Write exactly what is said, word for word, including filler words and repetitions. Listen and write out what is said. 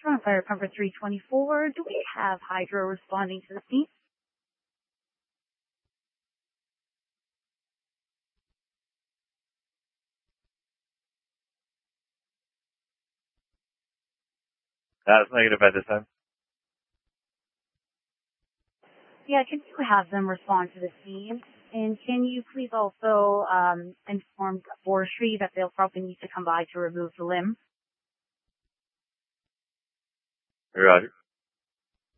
From fire pumper three twenty-four, do we have hydro responding to the scene? That's negative at this time. Yeah, can you have them respond to the scene? And can you please also um, inform forestry that they'll probably need to come by to remove the limb? Roger.